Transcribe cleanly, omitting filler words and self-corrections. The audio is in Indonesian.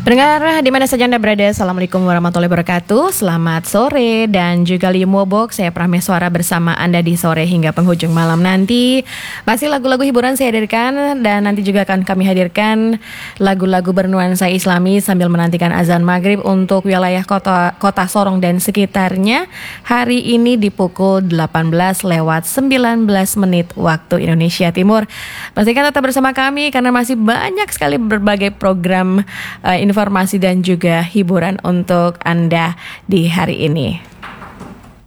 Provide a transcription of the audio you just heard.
Pendengar di mana saja Anda berada, Assalamualaikum warahmatullahi wabarakatuh. Selamat sore dan juga Limo Box. Saya Prameswara bersama Anda di sore hingga penghujung malam nanti. Masih lagu-lagu hiburan saya hadirkan dan nanti juga akan kami hadirkan lagu-lagu bernuansa Islami sambil menantikan azan maghrib untuk wilayah kota Sorong dan sekitarnya. Hari ini di pukul 18 lewat 19 menit waktu Indonesia Timur. Pastikan tetap bersama kami karena masih banyak sekali berbagai program informasi dan juga hiburan untuk Anda di hari ini.